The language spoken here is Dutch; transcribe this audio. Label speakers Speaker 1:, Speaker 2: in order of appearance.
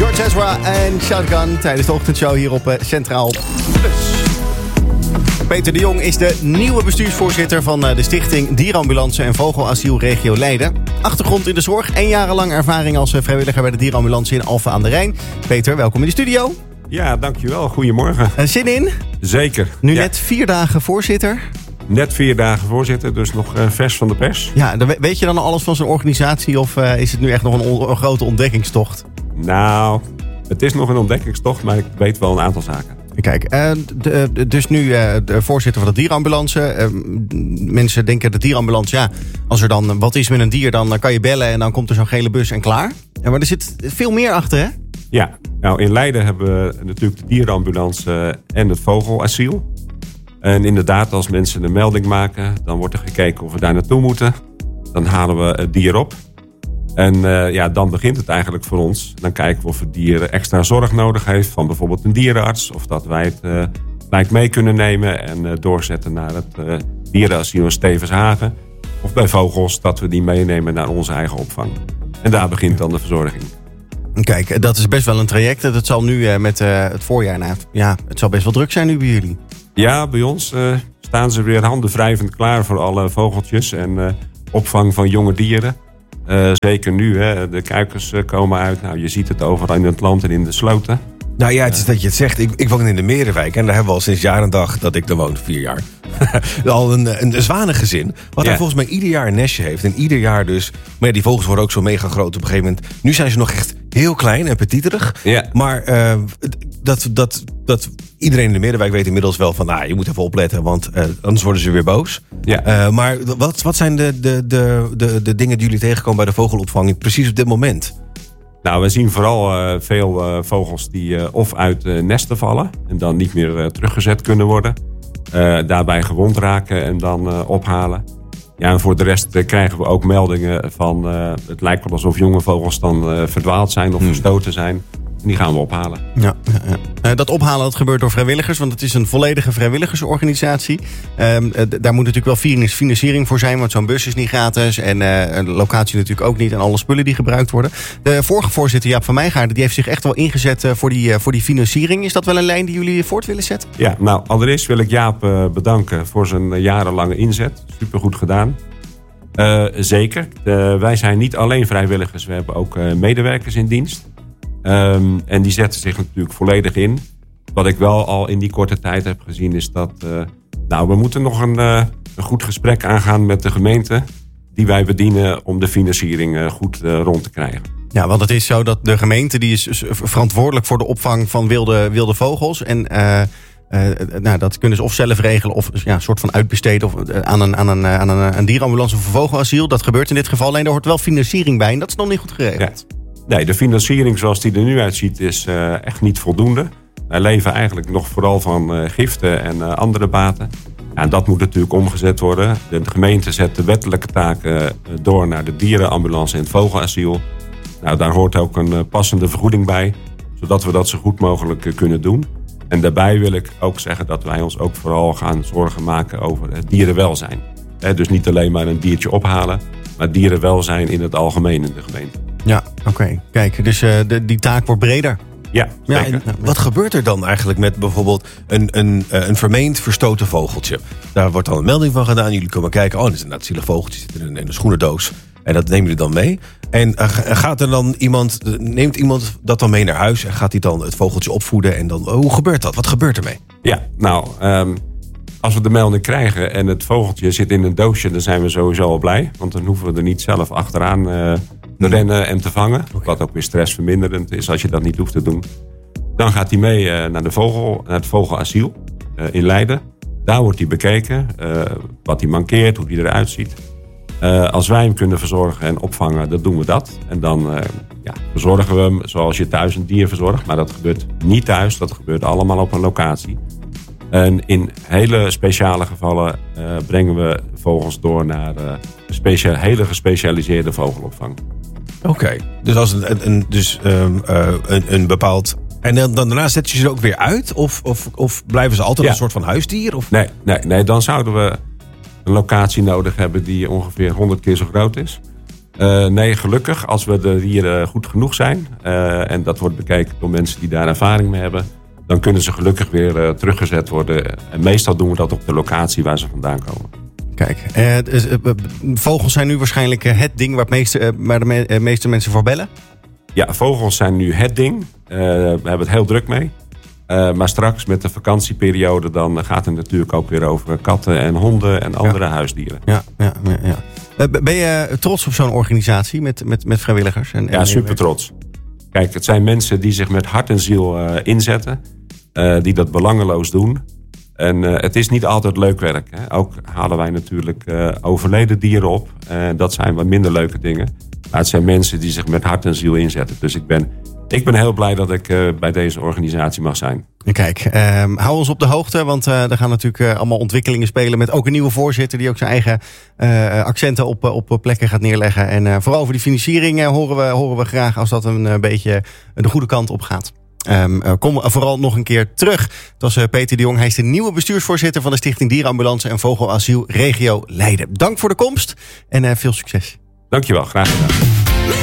Speaker 1: George Ezra en Shotgun tijdens de ochtendshow hier op Centraal Plus. Peter de Jong is de nieuwe bestuursvoorzitter van de stichting Dierenambulance en Vogelasiel Regio Leiden. Achtergrond in de zorg en jarenlang ervaring als vrijwilliger bij de Dierenambulance in Alphen aan de Rijn. Peter, welkom in de studio.
Speaker 2: Ja, dankjewel. Goedemorgen.
Speaker 1: Zin in?
Speaker 2: Zeker.
Speaker 1: Nu net 4 dagen voorzitter.
Speaker 2: Net 4 dagen voorzitter, dus nog vers van de pers.
Speaker 1: Ja, weet je dan alles van zijn organisatie of is het nu echt nog een grote ontdekkingstocht?
Speaker 2: Nou, het is nog een ontdekkingstocht, maar ik weet wel een aantal zaken.
Speaker 1: Kijk, dus nu de voorzitter van de dierenambulance. Mensen denken de dierenambulance, ja, als er dan wat is met een dier, dan kan je bellen en dan komt er zo'n gele bus en klaar. Ja, maar er zit veel meer achter, hè?
Speaker 2: Ja, nou in Leiden hebben we natuurlijk de dierenambulance en het vogelasiel. En inderdaad, als mensen een melding maken, dan wordt er gekeken of we daar naartoe moeten. Dan halen we het dier op. En dan begint het eigenlijk voor ons. Dan kijken we of het dier extra zorg nodig heeft van bijvoorbeeld een dierenarts. Of dat wij het gelijk mee kunnen nemen en doorzetten naar het dierenasiel in Stevenshagen. Of bij vogels dat we die meenemen naar onze eigen opvang. En daar begint dan de verzorging.
Speaker 1: Kijk, dat is best wel een traject. Dat zal nu met het voorjaar, het zal best wel druk zijn nu bij jullie.
Speaker 2: Ja, bij ons staan ze weer handenwrijvend klaar voor alle vogeltjes en opvang van jonge dieren. Zeker nu, hè. De kuikens komen uit. Nou, je ziet het overal in het land en in de sloten.
Speaker 3: Nou ja, het is dat je het zegt. Ik woon in de Merenwijk en daar hebben we al sinds jaar en dag dat ik er woon, 4 jaar. Al een zwanengezin. Wat hij volgens mij ieder jaar een nestje heeft. En ieder jaar dus. Maar ja, die vogels worden ook zo mega groot op een gegeven moment. Nu zijn ze nog echt heel klein en petiterig.
Speaker 2: Ja.
Speaker 3: Maar dat iedereen in de Merenwijk weet inmiddels wel van, je moet even opletten, want anders worden ze weer boos.
Speaker 2: Ja.
Speaker 3: Maar wat zijn de dingen die jullie tegenkomen bij de vogelopvang precies op dit moment?
Speaker 2: Nou, we zien vooral veel vogels die of uit nesten vallen en dan niet meer teruggezet kunnen worden. Daarbij gewond raken en dan ophalen. Ja, en voor de rest krijgen we ook meldingen van, het lijkt wel alsof jonge vogels dan verdwaald zijn of verstoten zijn. En die gaan we ophalen.
Speaker 1: Ja. Dat ophalen dat gebeurt door vrijwilligers, want het is een volledige vrijwilligersorganisatie. Daar moet natuurlijk wel financiering voor zijn, want zo'n bus is niet gratis. En een locatie natuurlijk ook niet en alle spullen die gebruikt worden. De vorige voorzitter, Jaap van Meijgaarden, die heeft zich echt wel ingezet voor die financiering. Is dat wel een lijn die jullie voort willen zetten?
Speaker 2: Ja, nou allereerst wil ik Jaap bedanken voor zijn jarenlange inzet. Supergoed gedaan. Zeker. Wij zijn niet alleen vrijwilligers, we hebben ook medewerkers in dienst. En die zetten zich natuurlijk volledig in. Wat ik wel al in die korte tijd heb gezien is dat we moeten nog een goed gesprek aangaan met de gemeente die wij bedienen om de financiering goed rond te krijgen. Ja,
Speaker 1: want het is zo dat de gemeente die is verantwoordelijk voor de opvang van wilde vogels. En dat kunnen ze of zelf regelen of een soort van uitbesteden of aan een dierenambulance of een vogelasiel. Dat gebeurt in dit geval. Alleen daar hoort wel financiering bij en dat is nog niet goed geregeld.
Speaker 2: Ja. Nee, de financiering zoals die er nu uitziet is echt niet voldoende. Wij leven eigenlijk nog vooral van giften en andere baten. Ja, en dat moet natuurlijk omgezet worden. De gemeente zet de wettelijke taken door naar de dierenambulance en het vogelasiel. Nou, daar hoort ook een passende vergoeding bij, zodat we dat zo goed mogelijk kunnen doen. En daarbij wil ik ook zeggen dat wij ons ook vooral gaan zorgen maken over het dierenwelzijn. Dus niet alleen maar een diertje ophalen, maar dierenwelzijn in het algemeen in de gemeente.
Speaker 1: Ja, oké. Kijk, dus die taak wordt breder.
Speaker 2: Ja, zeker.
Speaker 3: Wat gebeurt er dan eigenlijk met bijvoorbeeld een vermeend verstoten vogeltje? Daar wordt dan een melding van gedaan. Jullie komen kijken, dit is een zielig vogeltje, zit in een schoenendoos. En dat nemen jullie dan mee. En neemt iemand dat dan mee naar huis en gaat hij dan het vogeltje opvoeden? En dan, hoe gebeurt dat? Wat gebeurt ermee?
Speaker 2: Ja, als we de melding krijgen en het vogeltje zit in een doosje, dan zijn we sowieso al blij. Want dan hoeven we er niet zelf achteraan te rennen en te vangen. Okay. Wat ook weer stressverminderend is als je dat niet hoeft te doen. Dan gaat hij mee naar het vogelasiel in Leiden. Daar wordt hij bekeken, wat hij mankeert, hoe hij eruit ziet. Als wij hem kunnen verzorgen en opvangen, dan doen we dat. En dan verzorgen we hem zoals je thuis een dier verzorgt. Maar dat gebeurt niet thuis, dat gebeurt allemaal op een locatie. En in hele speciale gevallen brengen we vogels door naar hele gespecialiseerde vogelopvang.
Speaker 3: Oké, dus als een bepaald. En dan daarna zet je ze ook weer uit? Of blijven ze altijd een soort van huisdier? Of?
Speaker 2: Nee, dan zouden we een locatie nodig hebben die ongeveer 100 keer zo groot is. Nee, gelukkig. Als we er hier goed genoeg zijn... en dat wordt bekeken door mensen die daar ervaring mee hebben... dan kunnen ze gelukkig weer teruggezet worden. En meestal doen we dat op de locatie waar ze vandaan komen.
Speaker 1: Kijk, vogels zijn nu waarschijnlijk het ding waar de meeste mensen voor bellen.
Speaker 2: Ja, vogels zijn nu het ding. We hebben het heel druk mee. Maar straks met de vakantieperiode... dan gaat het natuurlijk ook weer over katten en honden en andere huisdieren.
Speaker 1: Ja. Ben je trots op zo'n organisatie met vrijwilligers?
Speaker 2: Ja, super trots. Kijk, het zijn mensen die zich met hart en ziel inzetten. Die dat belangeloos doen. En het is niet altijd leuk werk. Hè. Ook halen wij natuurlijk overleden dieren op. Dat zijn wat minder leuke dingen. Maar het zijn mensen die zich met hart en ziel inzetten. Dus ik ben heel blij dat ik bij deze organisatie mag zijn.
Speaker 1: Kijk, hou ons op de hoogte. Want er gaan natuurlijk allemaal ontwikkelingen spelen. Met ook een nieuwe voorzitter die ook zijn eigen accenten op plekken gaat neerleggen. En vooral over die financiering horen we graag als dat een beetje de goede kant op gaat. Kom vooral nog een keer terug. Het was Peter de Jong. Hij is de nieuwe bestuursvoorzitter van de Stichting Dierenambulance en Vogelasiel Regio Leiden. Dank voor de komst en veel succes.
Speaker 2: Dankjewel, graag gedaan.